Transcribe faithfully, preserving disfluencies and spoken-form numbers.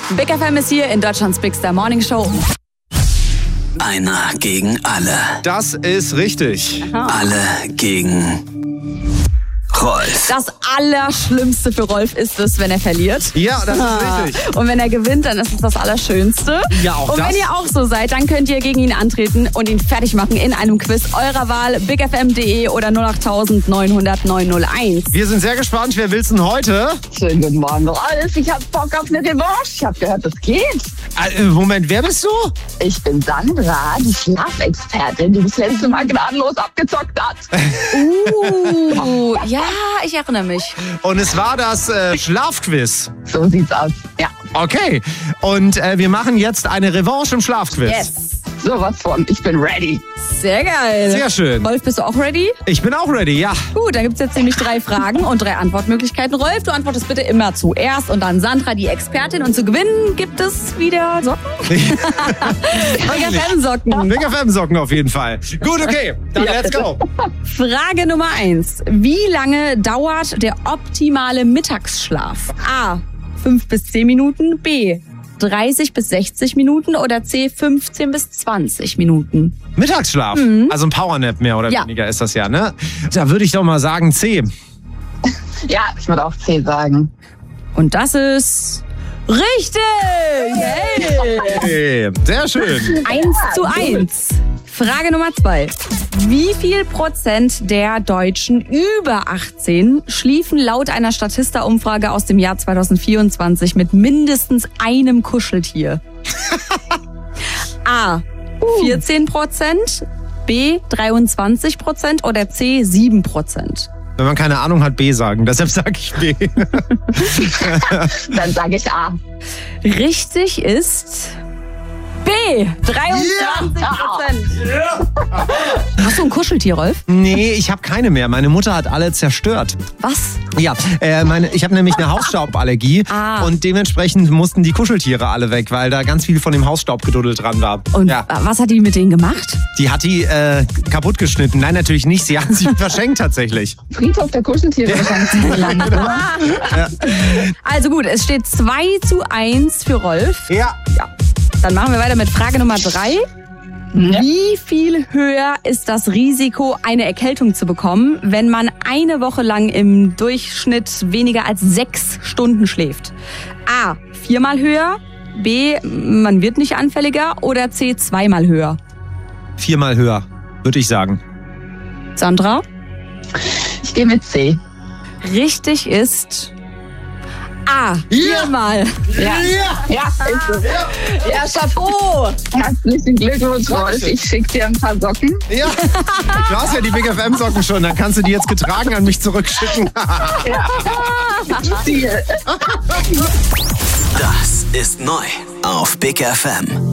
Big F M ist hier in Deutschlands Big Star Morning Show. Einer gegen alle. Das ist richtig. Aha. Alle gegen Rolf. Das Allerschlimmste für Rolf ist es, wenn er verliert. Ja, das ist richtig. Und wenn er gewinnt, dann ist es das Allerschönste. Ja, auch Und das. wenn ihr auch so seid, dann könnt ihr gegen ihn antreten und ihn fertig machen in einem Quiz eurer Wahl. big f m punkt d e oder null acht neun null null neun null eins. Wir sind sehr gespannt. Wer will's denn heute? Schönen guten Morgen, Rolf. Ich hab Bock auf eine Revanche. Ich hab gehört, das geht. Äh, Moment, wer bist du? Ich bin Sandra, die Schlafexpertin, die das letzte Mal gnadenlos abgezockt hat. Uh, ja, ich erinnere mich. Und es war das äh, Schlafquiz. So sieht's aus. Ja, Okay. Und äh, wir machen jetzt eine Revanche im Schlafquiz. Yes. sowas von. Ich bin ready. Sehr geil. Sehr schön. Rolf, bist du auch ready? Ich bin auch ready, ja. Gut, dann gibt es jetzt nämlich drei Fragen und drei Antwortmöglichkeiten. Rolf, du antwortest bitte immer zuerst und dann Sandra, die Expertin. Und zu gewinnen gibt es wieder Socken. Big F M-Socken. Big F M-Socken auf jeden Fall. Gut, okay. Dann Ja, let's bitte. go. Frage Nummer eins. Wie lange dauert der optimale Mittagsschlaf? A. fünf bis zehn Minuten. B. dreißig bis sechzig Minuten. Oder C. fünfzehn bis zwanzig Minuten. Mittagsschlaf. Also ein Powernap mehr oder Ja. weniger ist das ja, ne? Da würde ich doch mal sagen C. Ja, ich würde auch C sagen. Und das ist richtig! Hey. Hey, sehr schön. Eins zu eins. Frage Nummer zwei. Wie viel Prozent der Deutschen über achtzehn schliefen laut einer Statista-Umfrage aus dem Jahr zwanzig vierundzwanzig mit mindestens einem Kuscheltier? A. vierzehn Prozent, B. dreiundzwanzig Prozent oder C. sieben Prozent? Wenn man keine Ahnung hat, B sagen. Deshalb sage ich B. Dann sage ich A. Richtig ist B. dreiundzwanzig Prozent. Hast du ein Kuscheltier, Rolf? Nee, ich habe keine mehr. Meine Mutter hat alle zerstört. Was? Ja, äh, meine, ich habe nämlich eine Hausstauballergie Ah. und dementsprechend mussten die Kuscheltiere alle weg, weil da ganz viel von dem Hausstaubgeduddel dran war. Und ja, was hat die mit denen gemacht? die hat die äh, kaputt geschnitten. Nein, natürlich nicht. Sie hat sie verschenkt tatsächlich. Friedhof der Kuscheltiere wahrscheinlich gelandet, oder? Also gut, es steht zwei zu eins für Rolf. Ja. Ja. Dann machen wir weiter mit Frage Nummer drei. Wie viel höher ist das Risiko, eine Erkältung zu bekommen, wenn man eine Woche lang im Durchschnitt weniger als sechs Stunden schläft? A. Viermal höher. B. Man wird nicht anfälliger. Oder C. Zweimal höher. Viermal höher, würde ich sagen. Sandra? Ich gehe mit C. Richtig ist A. Viermal. Ja, ja, ist so. Ja, Chapeau. Herzlichen Glückwunsch, Rolf. Ich schicke dir ein paar Socken. Ja, du hast ja die Big F M-Socken schon. Dann kannst du die jetzt getragen an mich zurückschicken. Ziel. Das ist neu auf Big F M.